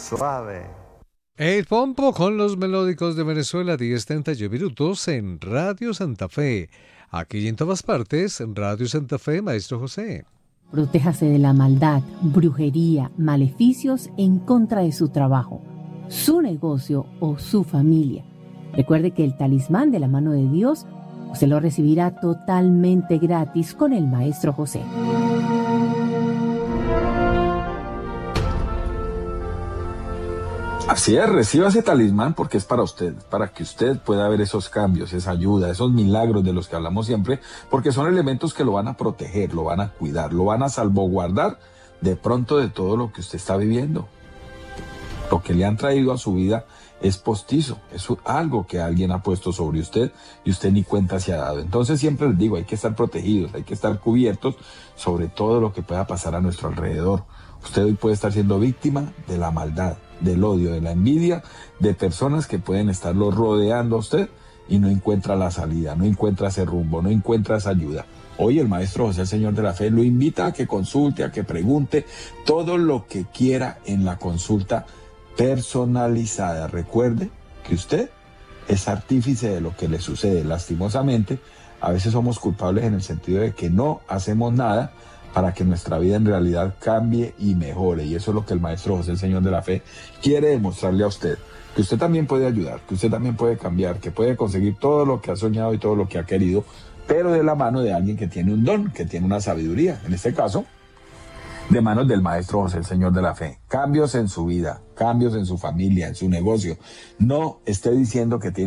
suave. El Pompo con los melódicos de Venezuela, 10:31 minutos en Radio Santa Fe. Aquí y en todas partes, en Radio Santa Fe, Maestro José. Protéjase de la maldad, brujería, maleficios en contra de su trabajo, su negocio o su familia. Recuerde que el talismán de la mano de Dios se lo recibirá totalmente gratis con el Maestro José. Así es, reciba ese talismán porque es para usted, para que usted pueda ver esos cambios, esa ayuda, esos milagros de los que hablamos siempre, porque son elementos que lo van a proteger, lo van a cuidar, lo van a salvaguardar de pronto de todo lo que usted está viviendo. Lo que le han traído a su vida es postizo, es algo que alguien ha puesto sobre usted y usted ni cuenta se ha dado. Entonces siempre les digo, hay que estar protegidos, hay que estar cubiertos sobre todo lo que pueda pasar a nuestro alrededor. Usted hoy puede estar siendo víctima de la maldad, del odio, de la envidia, de personas que pueden estarlo rodeando a usted y no encuentra la salida, no encuentra ese rumbo, no encuentra esa ayuda. Hoy el Maestro José, el Señor de la Fe, lo invita a que consulte, a que pregunte todo lo que quiera en la consulta personalizada. Recuerde que usted es artífice de lo que le sucede. Lastimosamente, a veces somos culpables en el sentido de que no hacemos nada para que nuestra vida en realidad cambie y mejore. Y eso es lo que el Maestro José, el Señor de la Fe, quiere demostrarle a usted. Que usted también puede ayudar, que usted también puede cambiar, que puede conseguir todo lo que ha soñado y todo lo que ha querido, pero de la mano de alguien que tiene un don, que tiene una sabiduría. En este caso, de manos del Maestro José, el Señor de la Fe. Cambios en su vida, cambios en su familia, en su negocio. No esté diciendo que tiene